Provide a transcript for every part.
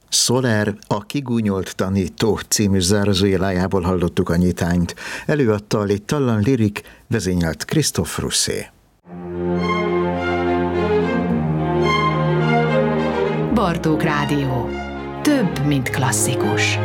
Soler, a kigúnyolt tanító című zárózójelájából hallottuk a nyitányt. Előadta a Tallan Lirik, vezényelt Christophe Rousset. Bartók Rádió. Több, mint klasszikus.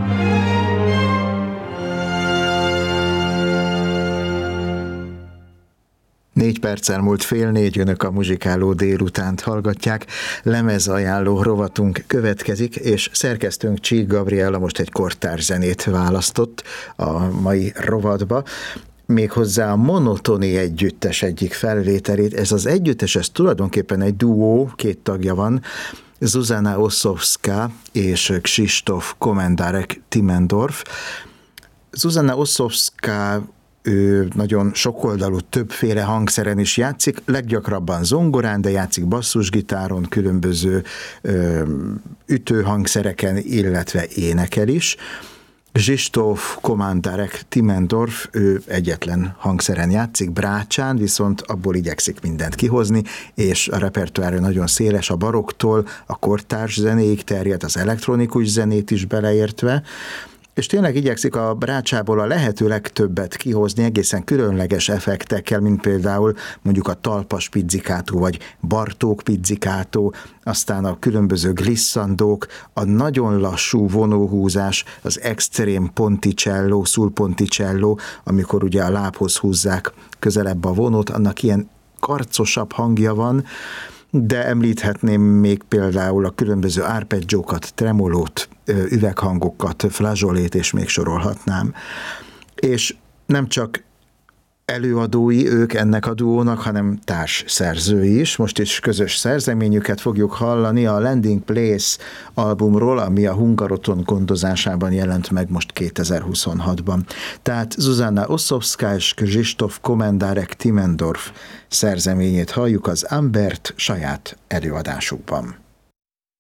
Négy perccel múlt 3:30, önök a muzsikáló délutánt hallgatják. Lemezajánló rovatunk következik, és szerkesztőnk Csík Gabriella most egy kortárs zenét választott a mai rovatba. Méghozzá a Monotoni együttes egyik felvételét. Ez az együttes, ez tulajdonképpen egy duó, 2 tagja van, Zuzana Ossowska és Krzysztof Komárek-Timmendorf. Zuzana Ossowska, ő nagyon sokoldalú, többféle hangszeren is játszik, leggyakrabban zongorán, de játszik basszusgitáron, különböző ütőhangszereken, illetve énekel is. Krzysztof Komárek-Timmendorf, ő egyetlen hangszeren játszik, brácsán, viszont abból igyekszik mindent kihozni, és a repertoárja nagyon széles, a barokktól a kortárs zenéig terjed, az elektronikus zenét is beleértve, és tényleg igyekszik a brácsából a lehető legtöbbet kihozni egészen különleges effektekkel, mint például mondjuk a talpas pizzikátó, vagy Bartók pizzikátó, aztán a különböző glisszandók, a nagyon lassú vonóhúzás, az extrém ponticello, sul-ponticello, amikor ugye a lábhoz húzzák közelebb a vonót, annak ilyen karcosabb hangja van, de említhetném még például a különböző arpeggiókat, tremolót, üveghangokat, flageolét, és még sorolhatnám. És nem csak előadói ők ennek a duónak, hanem társszerzői is. Most is közös szerzeményüket fogjuk hallani a Landing Place albumról, ami a Hungaroton gondozásában jelent meg most 2026-ban. Tehát Zuzana Ossowska és Krzysztof Komárek-Timmendorf szerzeményét halljuk az Ambert saját előadásukban.